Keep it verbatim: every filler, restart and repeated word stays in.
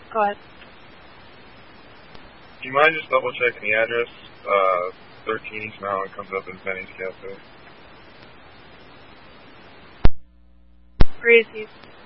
Go ahead. Do you mind just double checking the address? Uh, thirteen East Mountain comes up in Benny's Cafe. Breezy.